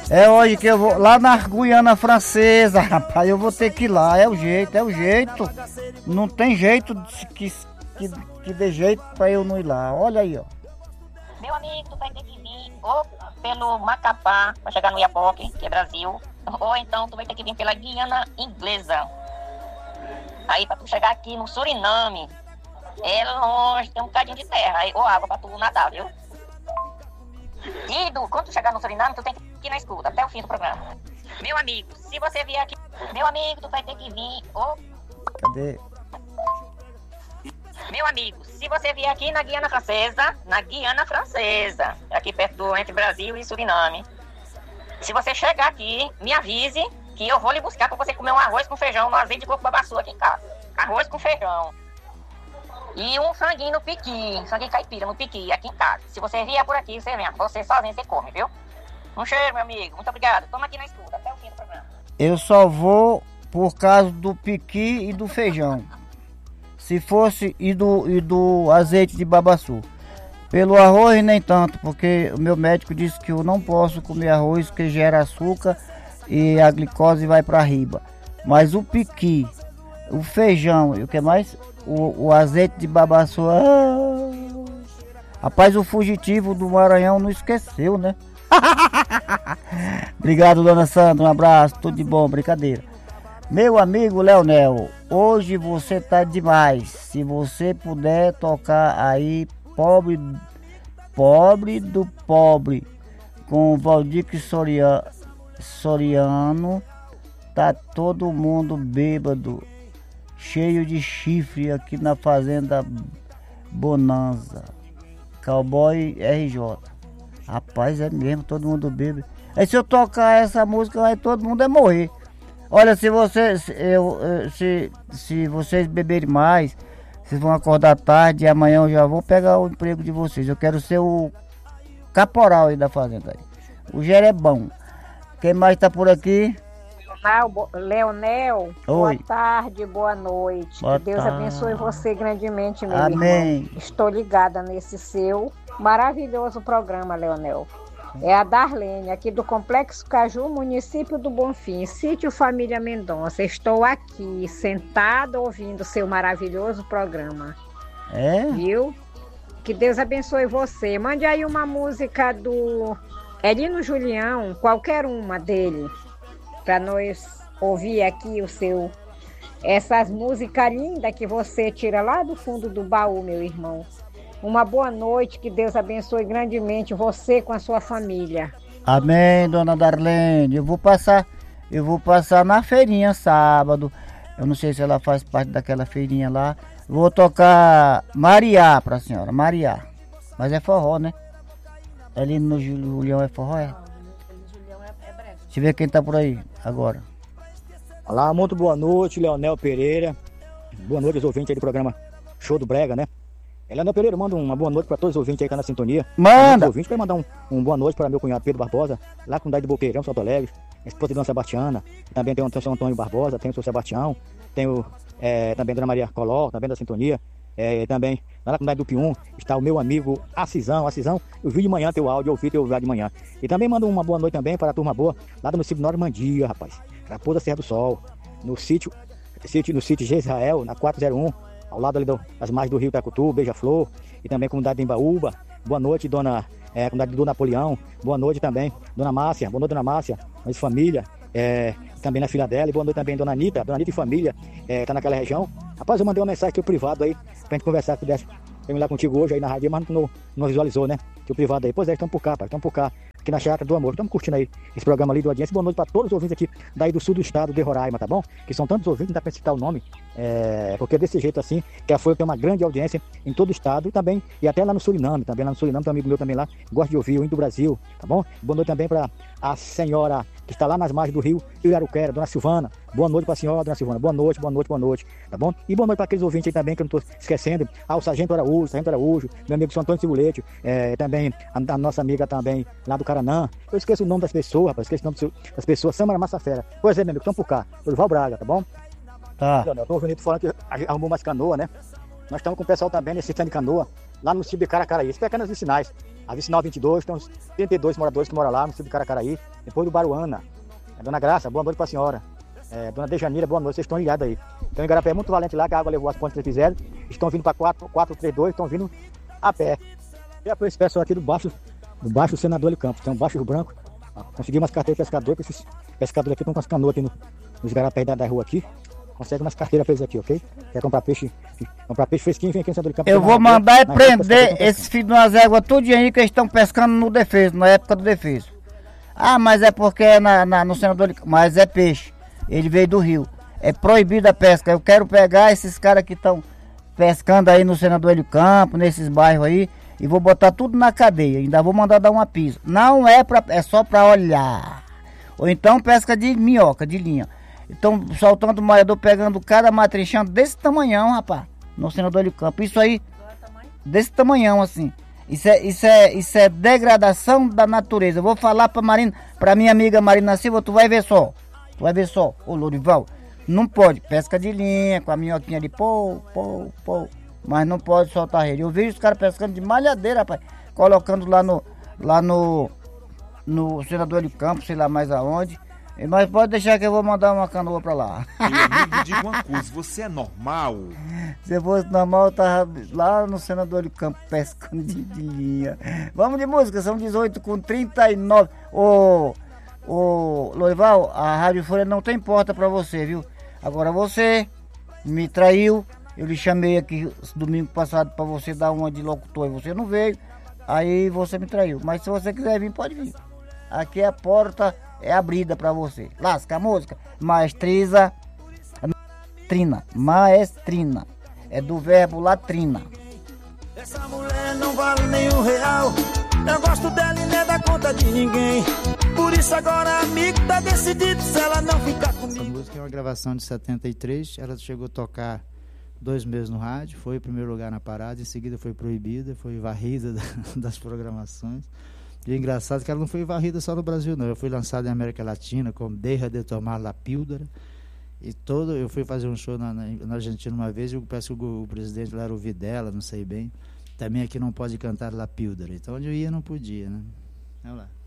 É hoje que eu vou lá na Guiana Francesa, rapaz. Eu vou ter que ir lá. É o jeito, é o jeito. Não tem jeito que dê jeito pra eu não ir lá. Olha aí, ó. Meu amigo, tu vai ter que vir ou pelo Macapá pra chegar no Iapoque, que é Brasil, ou então tu vai ter que vir pela Guiana Inglesa. Aí pra tu chegar aqui no Suriname, é longe, tem um bocadinho de terra, ou água pra tu nadar, viu? E quando tu chegar no Suriname, tu tem que ir na escuta, até o fim do programa. Meu amigo, se você vier aqui, meu amigo, tu vai ter que vir ou... Cadê? Meu amigo, se você vier aqui na Guiana Francesa, aqui perto entre Brasil e Suriname, se você chegar aqui, me avise que eu vou lhe buscar pra você comer um arroz com feijão no azeite de coco babaçu aqui em casa. Arroz com feijão. E um franguinho no piqui, franguinho caipira no piqui aqui em casa. Se você vier por aqui, você vem. Você sozinho, você come, viu? Um cheiro, meu amigo. Muito obrigado. Toma aqui na escuta, até o fim do programa. Eu só vou por causa do piqui e do feijão. Se fosse e do azeite de babaçu. Pelo arroz nem tanto, porque o meu médico disse que eu não posso comer arroz que gera açúcar e a glicose vai para riba. Mas o piqui, o feijão e o que mais? O azeite de babaçu. Rapaz, o fugitivo do Maranhão não esqueceu, né? Obrigado, dona Sandra. Um abraço, tudo de bom, brincadeira. Meu amigo Leonel, hoje você tá demais. Se você puder tocar aí Pobre do Pobre com o Valdir Soriano, tá todo mundo bêbado, cheio de chifre aqui na Fazenda Bonanza, Cowboy RJ. Rapaz, é mesmo, todo mundo bêbado. Aí se eu tocar essa música, vai todo mundo morrer. Olha, se vocês beberem mais, vocês vão acordar tarde e amanhã eu já vou pegar o emprego de vocês. Eu quero ser o caporal aí da fazenda. Aí. O Jerebão. Quem mais tá por aqui? Leonel, oi. Boa tarde, boa noite. Boa que Deus tarde. abençoe você grandemente, meu Amém. irmão. Estou ligada nesse seu maravilhoso programa, Leonel. É a Darlene, aqui do Complexo Caju, município do Bonfim, sítio Família Mendonça. Estou aqui, sentada, ouvindo seu maravilhoso programa. É? Viu? Que Deus abençoe você. Mande aí uma música do Elino Julião, qualquer uma dele, para nós ouvir aqui essas músicas lindas que você tira lá do fundo do baú, meu irmão. Uma boa noite, que Deus abençoe grandemente você com a sua família. Amém, dona Darlene. Eu vou passar na feirinha sábado. Eu não sei se ela faz parte daquela feirinha lá. Vou tocar Mariá pra senhora, Mariá. Mas é forró, né? Ali no Julião é forró, é? Deixa eu ver quem tá por aí agora. Olá, muito boa noite, Leonel Pereira. Boa noite aos ouvintes aí do programa Show do Brega, né? Leonel Pereira, manda uma boa noite para todos os ouvintes aí que estão na sintonia. Manda! Ouvintes, quero mandar um boa noite para meu cunhado Pedro Barbosa, lá com o Dai do Boqueirão, Santo Alegre, a esposa de Dona Sebastiana. Também tem o São Antônio Barbosa, tem o seu Sebastião, tem também a Dona Maria Coló, também da sintonia. Também lá na comunidade do Pium está o meu amigo Assisão, eu vi de manhã teu áudio, eu ouvi teu áudio de manhã. E também mando uma boa noite também para a turma boa, lá do município de Normandia, rapaz, Raposa Serra do Sol, no sítio Israel, na 401, ao lado ali das margens do rio Tacutu, Beija-Flor, e também comunidade de Embaúba. Boa noite, comunidade do Napoleão. Boa noite também, Dona Márcia, mas família, também na filha dela. E boa noite também, Dona Anitta e família, tá naquela região. Rapaz, eu mandei uma mensagem aqui privado aí, pra gente conversar, que pudesse terminar contigo hoje aí na rádio, mas não visualizou, né? Que o privado aí. Pois é, estamos por cá, aqui na Chácara do Amor. Estamos curtindo aí esse programa ali do Audiência. Boa noite para todos os ouvintes aqui daí do sul do estado de Roraima, tá bom? Que são tantos ouvintes, não dá para citar o nome, porque desse jeito assim, que a Folha tem uma grande audiência em todo o estado e até lá no Suriname, também lá no Suriname, tem um amigo meu também lá, gosta de ouvir o Hino do Brasil, tá bom? Boa noite também para a senhora que está lá nas margens do rio Iraruquera, Dona Silvana. Boa noite para a senhora, Dona Silvana. Boa noite, tá bom? E boa noite para aqueles ouvintes aí também, que eu não estou esquecendo, o Sargento Araújo, meu amigo São Antônio Sigulete, também a nossa amiga também lá do Caranã. Eu esqueço o nome das pessoas, rapaz, esqueço o nome das pessoas, Samara Massafera. Pois é, meu amigo, estamos por cá, Dorival Braga, tá bom? Tá. Eu tô ouvindo falando que arrumou mais canoa, né? Nós estamos com o pessoal também nesse stand de canoa, lá no município de Caracaraí. As pequenas vicinais. A vicinal 22, tem uns 32 moradores que moram lá no município de Caracaraí. Depois do Baruana. Dona Graça, boa noite para a senhora. Dona Dejanira, boa noite, vocês estão ligados aí. Então, Igarapé é muito valente lá, que a água levou as pontes que eles fizeram. Estão vindo para 432, estão vindo a pé. E apoio esse pessoal aqui do baixo Senador de Campos. Tem um baixo branco. Consegui umas carteiras de pescador, porque esses pescadores aqui estão com as canoas aqui nos igarapés da rua aqui. Consegue umas carteiras pra eles aqui, ok? Quer comprar peixe fresquinho, vem aqui no Senador de Campos. Eu vou mandar prender esses filhos de umas éguas tudinho aí que eles estão pescando no defeso, na época do defeso. Ah, mas é porque é no Senador de Campos. Mas é peixe. Ele veio do rio. É proibida a pesca. Eu quero pegar esses caras que estão pescando aí no Senador de Campos, nesses bairros aí, e vou botar tudo na cadeia. Ainda vou mandar dar uma pisa. Não é só pra olhar. Ou então pesca de minhoca, de linha. Então soltando o malhador, pegando cada matrinchão desse tamanhão, rapaz, no Senador de Campos. Isso aí, desse tamanhão assim. Isso é degradação da natureza. Eu vou falar pra minha amiga Marina Silva, tu vai ver só. Ô Lourival, não pode, pesca de linha, com a minhoquinha de pô. Mas não pode soltar rede. Eu vejo os caras pescando de malhadeira, rapaz, colocando lá no Senador de Campos, sei lá mais aonde. Mas pode deixar que eu vou mandar uma canoa pra lá. Meu amigo, diga uma coisa, você é normal? Se fosse normal, eu tava lá no Senador de Campos pescando de linha. Vamos de música, são 18h39. Ô Lourival, a Rádio Folha não tem porta pra você, viu? Agora você me traiu. Eu lhe chamei aqui domingo passado pra você dar uma de locutor e você não veio. Aí você me traiu. Mas se você quiser vir, pode vir. Aqui a porta é abrida pra você. Lasca a música. Maestrina. É do verbo latrina. Essa mulher não vale nenhum real. Eu gosto dela e nem dá conta de ninguém. Por isso agora, amigo, tá decidido se ela não ficar comigo. Essa música é uma gravação de 73. Ela chegou a tocar 2 meses no rádio. Foi em primeiro lugar na parada. Em seguida foi proibida. Foi varrida das programações. E é engraçado que ela não foi varrida só no Brasil, não. Eu fui lançado em América Latina, como Deja de Tomar la Píldora. E eu fui fazer um show na Argentina uma vez, e parece que o presidente lá era o Videla, não sei bem. Também aqui não pode cantar la Píldora. Então onde eu ia não podia, né? Vamos lá.